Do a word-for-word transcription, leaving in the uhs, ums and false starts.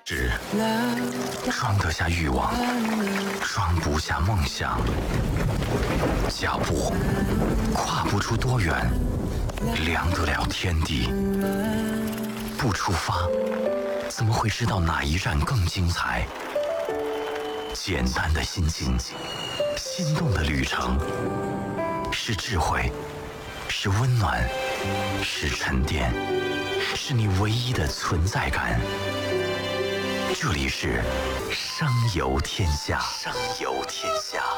是装得下欲望，装不下梦想。脚步跨不出多远，量得了天地。不出发，怎么会知道哪一站更精彩？简单的心境，心动的旅程，是智慧，是温暖，是沉淀，是你唯一的存在感。这里是声游天下，声游天下。